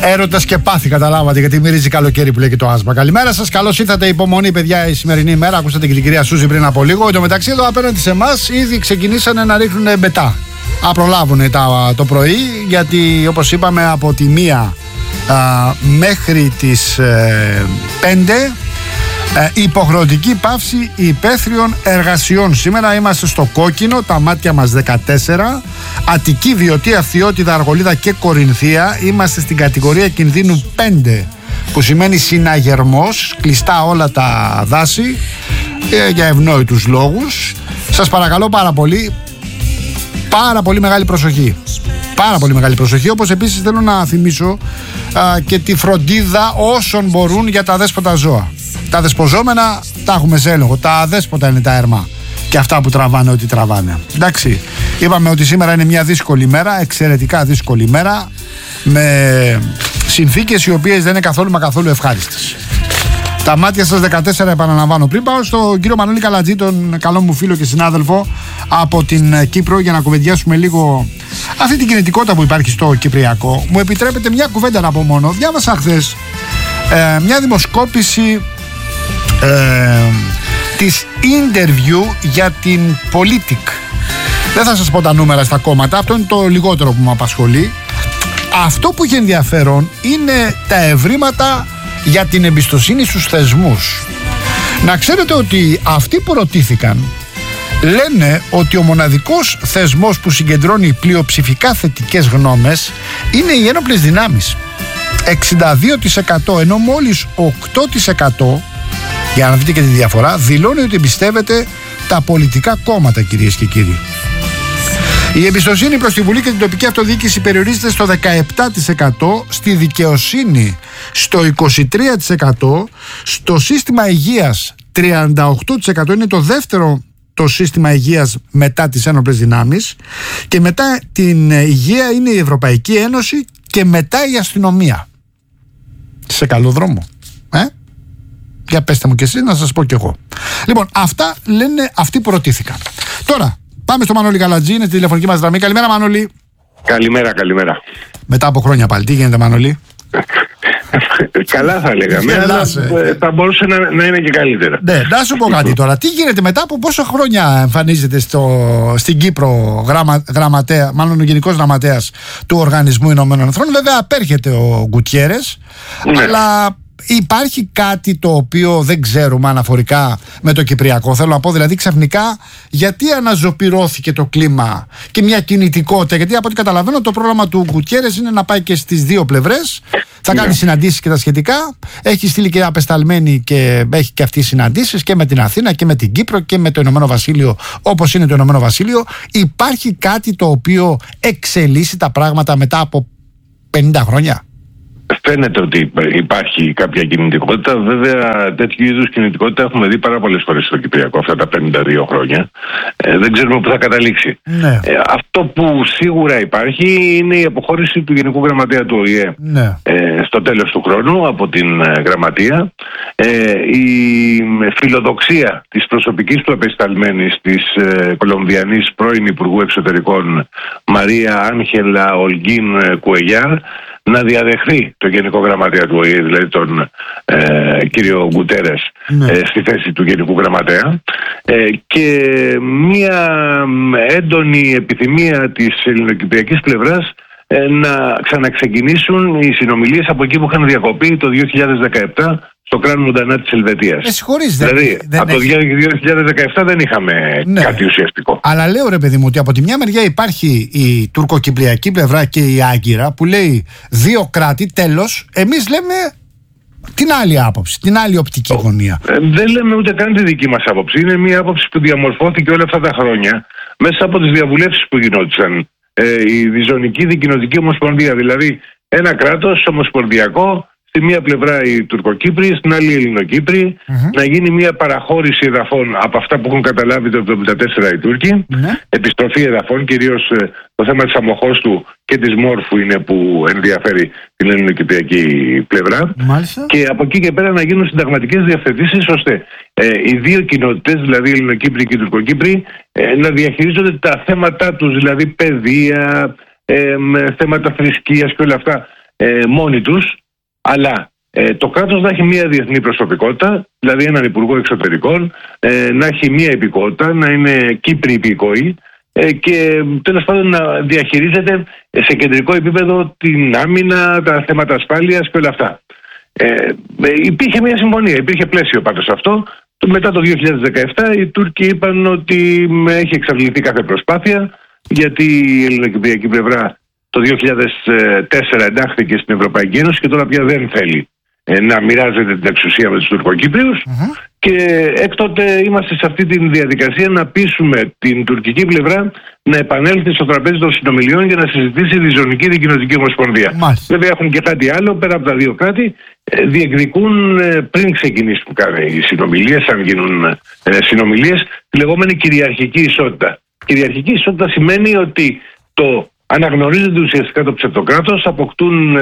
Έρωτας και πάθη, καταλάβατε, γιατί μυρίζει καλοκαίρι που λέει και το άσμα. Καλημέρα σας, καλώς ήρθατε. Υπομονή, παιδιά, η σημερινή ημέρα. Ακούσατε και την κυρία Σούζη πριν από λίγο. Εν τω μεταξύ, εδώ απέναντι σε εμάς ήδη ξεκινήσανε να ρίχνουν μπετά. Προλάβουν το πρωί, γιατί όπως είπαμε, από τη 1 μέχρι τις 5 υποχρεωτική πάυση υπαίθριων εργασιών. Σήμερα είμαστε στο κόκκινο, τα μάτια μας 14. Αττική, Βιωτία, Θειότιδα, Αργολίδα και Κορινθία. Είμαστε στην κατηγορία κινδύνου 5, που σημαίνει συναγερμός, κλειστά όλα τα δάση για ευνόητους λόγους. Σας παρακαλώ πάρα πολύ μεγάλη προσοχή. Πάρα πολύ μεγάλη προσοχή. Όπως επίσης θέλω να θυμίσω και τη φροντίδα όσων μπορούν για τα αδέσποτα ζώα. Τα δεσποζόμενα τα έχουμε σε έλεγχο. Τα αδέσποτα είναι τα αίρμα και αυτά που τραβάνε ό,τι τραβάνε. Εντάξει, είπαμε ότι σήμερα είναι μια δύσκολη μέρα, εξαιρετικά δύσκολη μέρα, με συνθήκες οι οποίες δεν είναι καθόλου μα καθόλου ευχάριστες. Τα μάτια σας 14, επαναλαμβάνω. Πριν πάω στον κύριο Μανώλη Καλατζή, τον καλό μου φίλο και συνάδελφο από την Κύπρο, για να κουβεντιάσουμε λίγο αυτή την κινητικότητα που υπάρχει στο Κυπριακό, μου επιτρέπετε μια κουβέντα να πω μόνο. Διάβασα χθες μια δημοσκόπηση της interview για την Politic. Δεν θα σας πω τα νούμερα στα κόμματα, αυτό είναι το λιγότερο που με απασχολεί. Αυτό που έχει ενδιαφέρον είναι τα ευρήματα για την εμπιστοσύνη στους θεσμούς. Να ξέρετε ότι αυτοί που ρωτήθηκαν λένε ότι ο μοναδικός θεσμός που συγκεντρώνει πλειοψηφικά θετικές γνώμες είναι οι ένοπλες δυνάμεις. 62%, ενώ μόλις 8%, για να δείτε και τη διαφορά, δηλώνει ότι εμπιστεύεται τα πολιτικά κόμματα, κυρίες και κύριοι. Η εμπιστοσύνη προς τη Βουλή και την τοπική αυτοδιοίκηση περιορίζεται στο 17%, στη δικαιοσύνη στο 23%, στο σύστημα υγείας 38%, είναι το δεύτερο το σύστημα υγείας μετά τις ένοπλες δυνάμεις, και μετά την υγεία είναι η Ευρωπαϊκή Ένωση και μετά η αστυνομία. Σε καλό δρόμο. Για πέστε μου κι εσείς, να σας πω κι εγώ. Λοιπόν, αυτά λένε αυτοί που ρωτήθηκαν. Τώρα πάμε στο Μανώλη Καλατζή, είναι στη τηλεφωνική μας γραμμή. Καλημέρα, Μανώλη. Καλημέρα. Μετά από χρόνια πάλι, τι γίνεται, Μανώλη? Καλά θα λέγαμε, αλλά θα μπορούσε να είναι και καλύτερα. Ναι, να σου πω κάτι τώρα. Τι γίνεται μετά από πόσα χρόνια εμφανίζεται στην Κύπρο γραμματέα, μάλλον ο Γενικός Γραμματέας του Οργανισμού Ηνωμένων Εθνών? Βέβαια απέρχεται ο Γκουτιέρες, ναι, αλλά υπάρχει κάτι το οποίο δεν ξέρουμε αναφορικά με το Κυπριακό. Θέλω να πω δηλαδή ξαφνικά γιατί αναζωπυρώθηκε το κλίμα και μια κινητικότητα? Γιατί από ό,τι καταλαβαίνω το πρόγραμμα του Γκουτιέρες είναι να πάει και στις δύο πλευρές. Θα κάνει συναντήσεις και τα σχετικά. Έχει στείλει και απεσταλμένη και έχει και αυτή συναντήσεις και με την Αθήνα και με την Κύπρο και με το Ηνωμένο Βασίλειο, όπως είναι το Ηνωμένο Βασίλειο. Υπάρχει κάτι το οποίο εξελίσσει τα πράγματα μετά από 50 χρόνια? Φαίνεται ότι υπάρχει κάποια κινητικότητα. Βέβαια, τέτοιου είδους κινητικότητα έχουμε δει πάρα πολλές φορές στο Κυπριακό αυτά τα 52 χρόνια. Δεν ξέρουμε πού θα καταλήξει. Ναι. Αυτό που σίγουρα υπάρχει είναι η αποχώρηση του Γενικού Γραμματέα του ΟΗΕ, ναι, στο τέλος του χρόνου από την Γραμματεία. Η φιλοδοξία της προσωπικής του απεσταλμένης, της Κολομβιανής πρώην Υπουργού Εξωτερικών Μαρία Άγχελα Ολγκίν Κουεγιάρ, να διαδεχθεί το Γενικό Γραμματέα του ΟΗΕ, δηλαδή τον κύριο Γκουτέρες, ναι, στη θέση του Γενικού Γραμματέα, και μια έντονη επιθυμία της ελληνοκυπριακής πλευράς να ξαναξεκινήσουν οι συνομιλίες από εκεί που είχαν διακοπεί το 2017 στο Κράν Μοντανά της Ελβετίας. Δηλαδή, από το 2017 δεν είχαμε, ναι, κάτι ουσιαστικό. Αλλά λέω, ρε παιδί μου, ότι από τη μια μεριά υπάρχει η τουρκοκυπριακή πλευρά και η Άγκυρα που λέει δύο κράτη, τέλος. Εμείς λέμε την άλλη άποψη, την άλλη οπτική γωνία. Δεν λέμε ούτε καν τη δική μας άποψη. Είναι μια άποψη που διαμορφώθηκε όλα αυτά τα χρόνια μέσα από τις διαβουλεύσεις που γινόντουσαν. Η διζωνική δικοινοτική ομοσπονδία, δηλαδή ένα κράτος ομοσπονδιακό, στη μία πλευρά οι Τουρκοκύπροι, στην άλλη οι Ελληνοκύπροι, να γίνει μια παραχώρηση εδαφών από αυτά που έχουν καταλάβει το 1974 οι Τούρκοι, επιστροφή εδαφών, κυρίως το θέμα της Αμοχώστου και της Μόρφου είναι που ενδιαφέρει την ελληνοκυπριακή πλευρά. Μάλιστα. Και από εκεί και πέρα να γίνουν συνταγματικές διευθετήσεις ώστε οι δύο κοινότητες, δηλαδή οι Ελληνοκύπροι και οι Τουρκοκύπροι, να διαχειρίζονται τα θέματα τους, δηλαδή παιδεία, θέματα θρησκείας και όλα αυτά, μόνοι τους, αλλά το κράτος να έχει μια διεθνή προσωπικότητα, δηλαδή έναν υπουργό εξωτερικών, να έχει μια υπηκότητα, να είναι Κύπροι υπηκόοι, και τέλος πάντων να διαχειρίζεται σε κεντρικό επίπεδο την άμυνα, τα θέματα ασφάλειας και όλα αυτά. Υπήρχε μια συμφωνία, υπήρχε πλαίσιο πάνω σε αυτό. Μετά το 2017 οι Τούρκοι είπαν ότι έχει εξαντληθεί κάθε προσπάθεια, γιατί η ελληνοκυπριακή πλευρά το 2004 εντάχθηκε στην Ευρωπαϊκή Ένωση και τώρα πια δεν θέλει να μοιράζεται την εξουσία με τους Τουρκοκύπριους. Και έκτοτε είμαστε σε αυτή τη διαδικασία να πείσουμε την τουρκική πλευρά να επανέλθει στο τραπέζι των συνομιλιών για να συζητήσει τη Ζωνική Δικοινοτική Ομοσπονδία. Βέβαια έχουν και κάτι άλλο, πέρα από τα δύο κράτη, διεκδικούν πριν ξεκινήσουν οι συνομιλίες, αν γίνουν συνομιλίες, τη λεγόμενη κυριαρχική ισότητα. Κυριαρχική ισότητα σημαίνει ότι αναγνωρίζεται ουσιαστικά το ψευτοκράτος, αποκτούν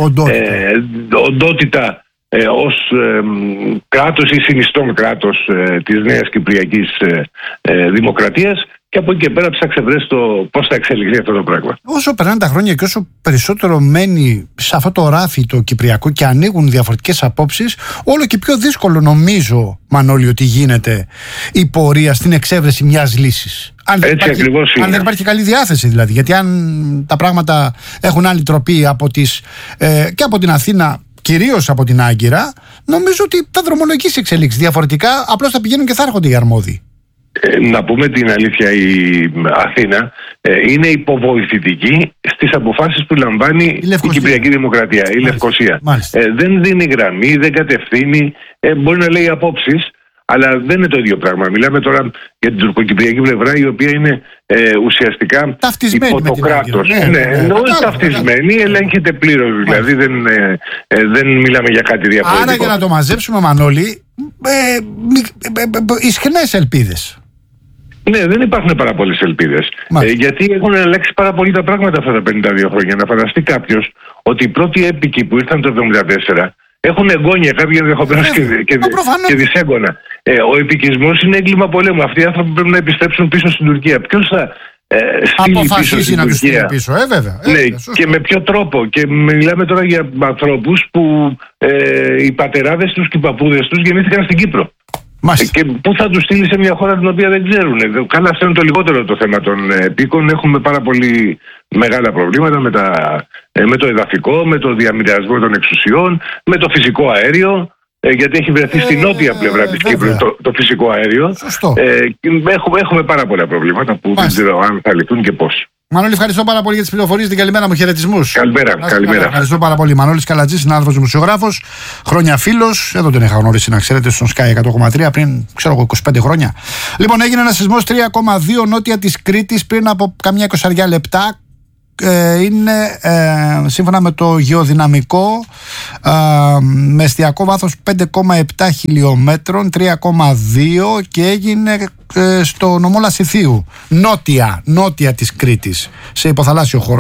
οντότητα ως κράτος ή συνιστόν κράτος της Νέας Κυπριακής Δημοκρατίας, και από εκεί και πέρα ψάξε βρες πώς θα εξελιχθεί αυτό το πράγμα. Όσο περνάνε τα χρόνια και όσο περισσότερο μένει σε αυτό το ράφι το κυπριακό και ανοίγουν διαφορετικές απόψεις, όλο και πιο δύσκολο νομίζω, Μανώλη, ότι γίνεται η πορεία στην εξέβρεση μιας λύσης. Αν δεν υπάρχει καλή διάθεση δηλαδή. Γιατί αν τα πράγματα έχουν άλλη τροπή και από την Αθήνα, κυρίως από την Άγκυρα, νομίζω ότι θα δρομολογήσει εξελίξεις. Διαφορετικά απλώς θα πηγαίνουν και θα έρχονται οι αρμόδιοι. Να πούμε την αλήθεια, η Αθήνα είναι υποβοηθητική στις αποφάσεις που λαμβάνει η Κυπριακή Δημοκρατία, η Λευκοσία. Δεν δίνει γραμμή, δεν κατευθύνει, μπορεί να λέει απόψεις, αλλά δεν είναι το ίδιο πράγμα. Μιλάμε τώρα για την τουρκοκυπριακή πλευρά, η οποία είναι ουσιαστικά υπό το κράτος. Ταυτισμένη, ελέγχεται πλήρως. Δηλαδή δεν μιλάμε για κάτι διαφορετικό. Άρα για να το μαζέψουμε, Μανώλη, ισχνές ελπίδες. Ναι, δεν υπάρχουν πάρα πολλές ελπίδες. Γιατί έχουν αλλάξει πάρα πολύ τα πράγματα αυτά τα 52 χρόνια. Να φανταστεί κάποιος ότι οι πρώτοι έπικοι που ήρθαν το 1974 έχουν εγγόνια, κάποιοι ενδεχομένως και δυσέγγωνα. Ο επικισμός είναι έγκλημα πολέμου. Αυτοί οι άνθρωποι πρέπει να επιστρέψουν πίσω στην Τουρκία. Ποιος θα αποφασίσει να τους στείλει πίσω, βέβαια. Ναι, και με ποιο τρόπο. Και μιλάμε τώρα για ανθρώπους που οι πατεράδες τους και οι παππούδες τους γεννήθηκαν στην Κύπρο. Και πού θα τους στείλει σε μια χώρα την οποία δεν ξέρουν. Καλά, αυτό είναι το λιγότερο το θέμα των επίκων. Έχουμε πάρα πολύ μεγάλα προβλήματα με το εδαφικό, με το διαμοιρασμό των εξουσιών, με το φυσικό αέριο. Γιατί έχει βρεθεί στην νότια πλευρά της Κύπρου το φυσικό αέριο. Έχουμε πάρα πολλά προβλήματα που δεν ξέρω αν θα λυθούν και πώς. Μανώλη, ευχαριστώ πάρα πολύ για τις πληροφορίες. Την καλημέρα μου, χαιρετισμούς. Καλημέρα. Ευχαριστώ πάρα πολύ. Μανώλης Καλατζής, συνάδελφος δημοσιογράφος, χρόνια φίλος. Εδώ τον είχα γνωρίσει, να ξέρετε, στον Sky 100,3 πριν, 25 χρόνια. Λοιπόν, έγινε ένας σεισμός 3,2 νότια της Κρήτης πριν από καμιά 20 λεπτά. Είναι σύμφωνα με το γεωδυναμικό με εστιακό βάθος 5,7 χιλιόμετρων, 3,2, και έγινε στο νομό Λασιθίου, νότια της Κρήτης, σε υποθαλάσσιο χώρο.